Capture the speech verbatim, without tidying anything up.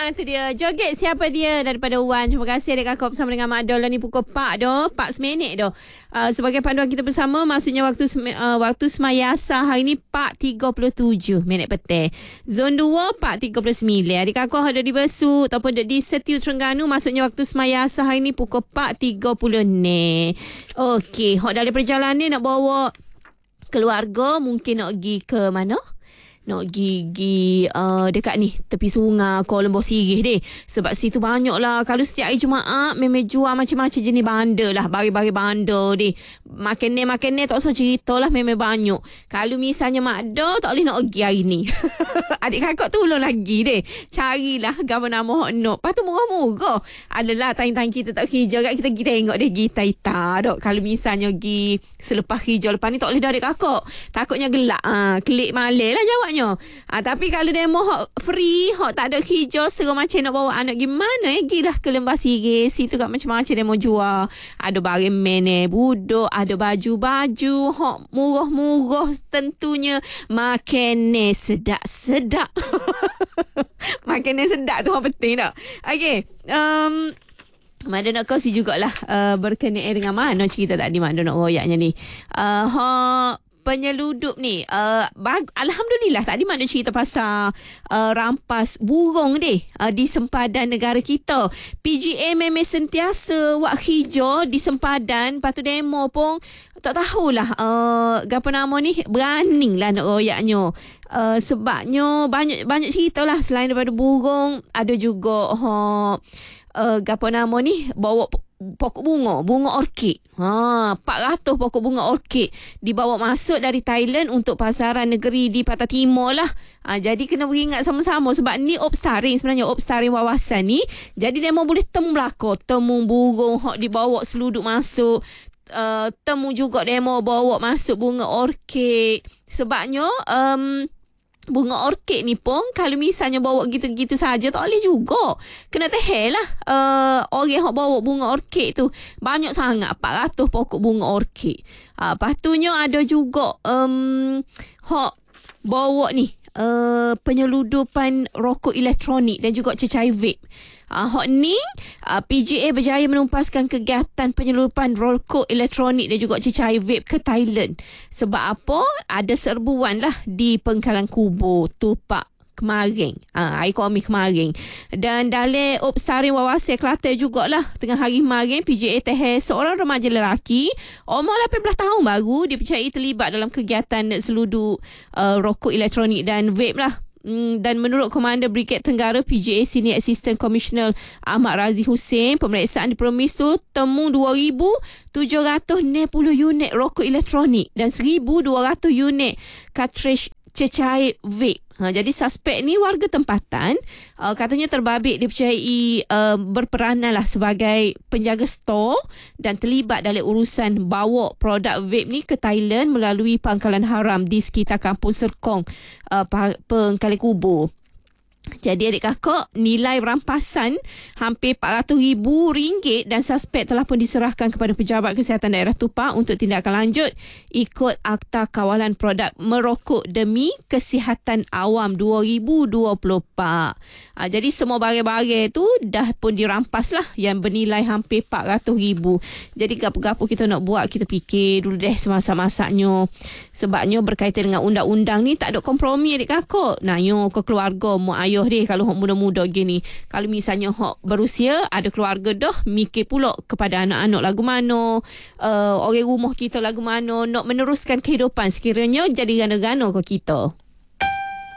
tu dia. Joget siapa dia daripada Wan. Terima kasih adik kakak bersama dengan Mak Dol ni pukul empat doh, empat seminit doh. Uh, sebagai panduan kita bersama, maksudnya waktu uh, waktu semaya asar hari ni empat tiga puluh tujuh minit petang. Zon dua empat tiga puluh sembilan. Adik kakak ada di Besut ataupun ada di Setiu Terengganu, maksudnya waktu semaya asar hari ni pukul empat tiga puluh ni. Okey, hok dari perjalanan ni nak bawa keluarga, mungkin nak pergi ke mana? Nak gigi uh, dekat ni tepi sungai Kuala Lumpur Sirih deh. Sebab situ banyak lah. Kalau setiap hari Jumaat memang jual macam-macam jenis banda lah. Bagi-bagi banda deh. Makan ni makan ni tak usah cerita lah, memang banyak. Kalau misalnya Mak Do tak boleh nak pergi hari ni. Adik kakak tolong lagi deh. Carilah gambar nama hok nak. Lepas tu murah-murah. Adalah time-time kita tak hijau kat, kita pergi tengok deh gita-gita dok. Kalau misalnya pergi selepas hijau lepas ni tak boleh dah adik kakak. Takutnya gelap. Ha, klik malai lah jawabnya. Ha, tapi kalau demo hot free, hot tak ada hijau, seru macam nak bawa anak gimana eh, gilah ke Lembah Sirih. Situ kat macam-macam demo jual. Ada barang mene buduk, ada baju-baju hot murah-murah tentunya. Makannya sedap-sedap. Makannya sedap tu hot penting tak? Okey. Um, Mada nak kongsi jugalah uh, berkenaan dengan mana cerita tadi Mada nak royaknya ni. Uh, hot penyeludup ni uh, bag- Alhamdulillah tadi mana cerita pasal uh, rampas burung deh uh, di sempadan negara kita. P G A memang sentiasa wak hijau di sempadan. Lepas tu demo pun tak tahulah uh, apa nama ni, berani lah nak royaknya. Uh, sebabnya banyak banyak cerita lah. Selain daripada burung, ada juga uh, uh, apa nama ni, bawa pokok bunga, bunga orkid. Ha, empat ratus pokok bunga orkid dibawa masuk dari Thailand untuk pasaran negeri di Pantai Timur lah. Ha, jadi kena beringat sama-sama sebab ni opstaring sebenarnya, opstaring wawasan ni. Jadi dia mau boleh temu belakang, temu burung hok dibawa seluduk masuk. Uh, temu juga dia mau bawa masuk bunga orkid. Sebabnya um, bunga orkid ni pun kalau misalnya bawa gitu-gitu saja tak boleh juga. Kena tehel lah uh, orang yang bawa bunga orkid tu. Banyak sangat, empat ratus pokok bunga orkid. Uh, lepas tu ada juga um, hok bawa ni uh, penyeludupan rokok elektronik dan juga cecair vape. Uh, hot ni uh, P G A berjaya menumpaskan kegiatan penyeludupan rokok elektronik dan juga cecair vape ke Thailand. Sebab apa? Ada serbuan lah di Pengkalan Kubur, Tupak kemarin, uh, air komi kemarin. Dan dalam opstaring wawasan Kelantan jugalah tengah hari kemarin P G A tehel seorang remaja lelaki umur lapan belas tahun baru dipercayai terlibat dalam kegiatan seluduk uh, rokok elektronik dan vape lah. Hmm, dan menurut Komander Brigade Tenggara P G A Senior Assistant Commissioner Ahmad Razi Hussein, pemeriksaan dipermis tu temu dua ribu tujuh ratus enam puluh unit rokok elektronik dan seribu dua ratus unit cartridge cecair vape. Ha, jadi suspek ni warga tempatan, uh, katanya terbabit dipercayai uh, berperanan lah sebagai penjaga stor dan terlibat dalam urusan bawa produk vape ni ke Thailand melalui pangkalan haram di sekitar kampung Serkong, uh, Pengkalan Kubur. Jadi adik kakak, nilai rampasan hampir empat ratus ribu ringgit dan suspek telah pun diserahkan kepada Pejabat Kesihatan Daerah Tupak untuk tindakan lanjut ikut Akta Kawalan Produk Merokok Demi Kesihatan Awam dua ribu dua puluh empat. Ha, jadi semua barang-barang tu dah pun dirampas lah yang bernilai hampir empat ratus ribu. Jadi gapo-gapo kita nak buat, kita fikir dulu deh semasa-masanya. Sebabnya berkaitan dengan undang-undang ni tak ada kompromi adik kakak. Nah, yo ke keluarga mak ayah deh kalau hok muda-muda gini. Kalau misalnya hok berusia, ada keluarga dah, mikir pula kepada anak-anak lagu mana, uh, orang rumah kita lagu mana, nak meneruskan kehidupan sekiranya jadi gana-gana ke kita.